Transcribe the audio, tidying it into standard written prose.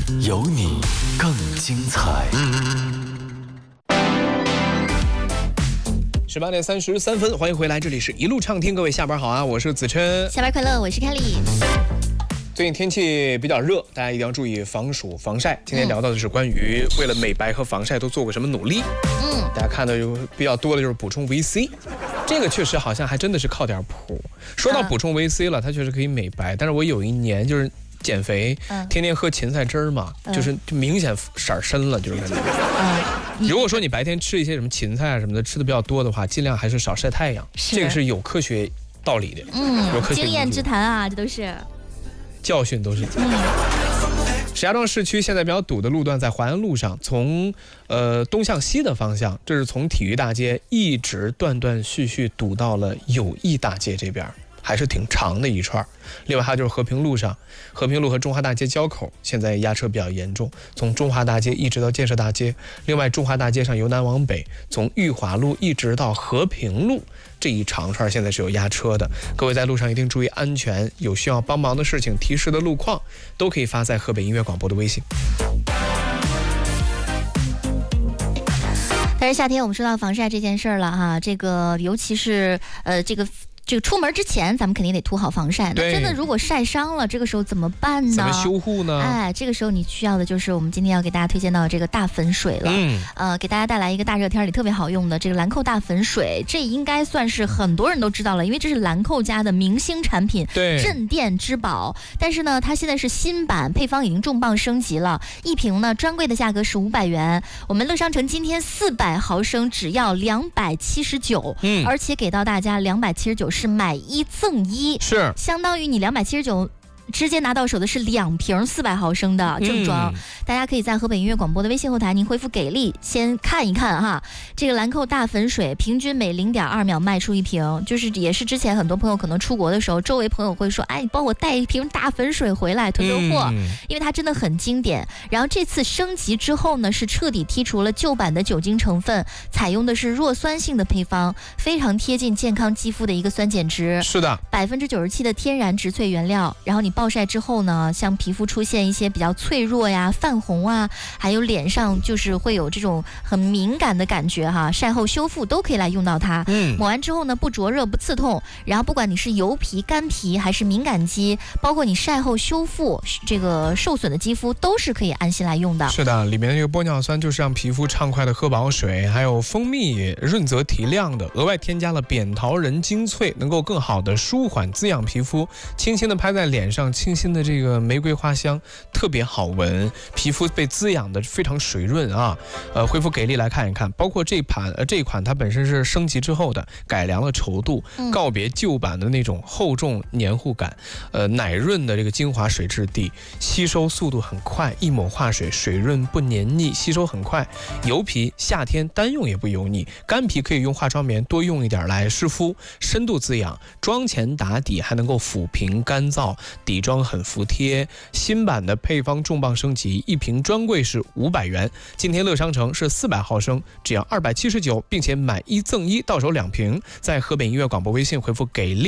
有你更精彩。 18点33分，欢迎回来，这里是一路畅听，各位下班好啊，我是子琛。 下班快乐，我是凯莉。 最近天气比较热，大家一定要注意防暑防晒。今天聊到的是关于为了美白和防晒都做过什么努力。大家看到有比较多的就是补充维 C， 这个确实好像还真的是靠点谱。说到补充维 C 了，它确实可以美白，但是我有一年就是减肥，天天喝芹菜汁儿嘛，就是明显色儿深了，就是感觉。如果说你白天吃一些什么芹菜啊什么的，吃的比较多的话，尽量还是少晒太阳，这个是有科学道理的。有科学经验之谈啊，这都是教训，都是。石家庄市区现在比较堵的路段在淮安路上，从东向西的方向，这是从体育大街一直断断续续堵到了友谊大街这边，还是挺长的一串。另外还有就是和平路上，和平路和中华大街交口现在压车比较严重，从中华大街一直到建设大街。另外中华大街上由南往北，从裕华路一直到和平路这一长串现在是有压车的，各位在路上一定注意安全，有需要帮忙的事情提示的路况都可以发在河北音乐广播的微信。 但是夏天我们说到防晒这件事儿了哈，这个尤其是这个出门之前，咱们肯定得涂好防晒。那真的如果晒伤了，这个时候怎么办呢？ 怎么修护呢？ 这个时候你需要的就是我们今天要给大家推荐到这个大粉水了。给大家带来一个大热天里特别好用的这个兰蔻大粉水，这应该算是很多人都知道了，因为这是兰蔻家的明星产品，镇店之宝。但是呢，它现在是新版，配方已经重磅升级了，一瓶呢专柜的价格是500元，我们乐商城今天400毫升只要279，而且给到大家279。是买1赠1， 是相当于你279直接拿到手的是2瓶400毫升的正装。大家可以在河北音乐广播的微信后台，您回复给力先看一看哈。这个兰蔻大粉水平均每0.2秒卖出一瓶，就是也是之前很多朋友可能出国的时候，周围朋友会说，哎，你帮我带一瓶大粉水回来囤货，因为它真的很经典。然后这次升级之后呢，是彻底剔除了旧版的酒精成分，采用的是弱酸性的配方，非常贴近健康肌肤的一个酸碱值。 是的 ，97%的天然植萃原料。然后你暴晒之后呢，像皮肤出现一些比较脆弱呀、泛红啊，还有脸上就是会有这种很敏感的感觉哈，晒后修复都可以来用到它。抹完之后呢，不灼热不刺痛，然后不管你是油皮、干皮还是敏感肌，包括你晒后修复这个受损的肌肤，都是可以安心来用的。 是的，里面的这个玻尿酸就是让皮肤畅快的喝饱水，还有蜂蜜润泽提亮的，额外添加了扁桃仁精粹，能够更好的舒缓滋养皮肤，轻轻的拍在脸上，清新的这个玫瑰花香特别好闻，皮肤被滋养的非常水润啊。恢复给力来看一看，包括这一款它本身是升级之后的，改良了稠度，告别旧版的那种厚重黏糊感，奶润的这个精华水质地，吸收速度很快，一抹化水，水润不黏腻，吸收很快。油皮夏天单用也不油腻，干皮可以用化妆棉多用一点来湿敷，深度滋养，妆前打底还能够抚平干燥，底妆很服帖。新版的配方重磅升级，一瓶专柜是500元，今天乐商城是400毫升只要279，并且买1赠1，到手2瓶。在河北音乐广播微信回复给力